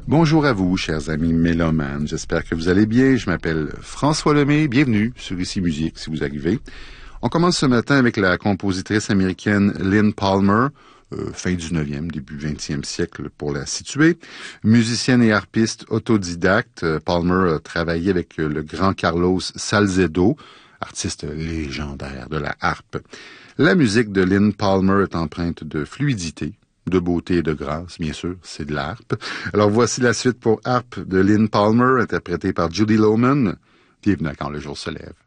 Bonjour à vous, chers amis mélomanes. J'espère que vous allez bien. Je m'appelle François Lemay. Bienvenue sur Ici Musique, si vous arrivez. On commence ce matin avec la compositrice américaine Lynn Palmer, fin du 9e, début 20e siècle pour la situer. Musicienne et harpiste autodidacte, Palmer a travaillé avec le grand Carlos Salcedo, artiste légendaire de la harpe. La musique de Lynn Palmer est empreinte de fluidité, de beauté et de grâce, bien sûr, c'est de l'harpe. Alors voici la suite pour harpe de Lynn Palmer, interprétée par Judy Loman. Bienvenue à Quand le jour se lève.